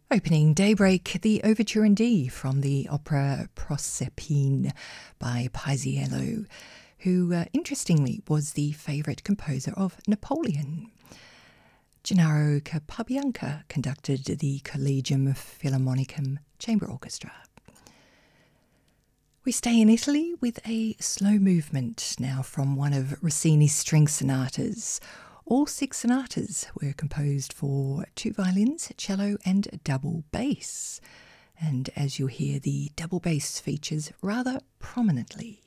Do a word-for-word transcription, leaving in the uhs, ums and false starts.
Opening Daybreak, the Overture in D from the opera Proserpine by Paisiello, who uh, interestingly was the favourite composer of Napoleon. Gennaro Capabianca conducted the Collegium Philharmonicum Chamber Orchestra. We stay in Italy with a slow movement now from one of Rossini's string sonatas. All six sonatas were composed for two violins, cello and double bass. And as you'll hear, the double bass features rather prominently.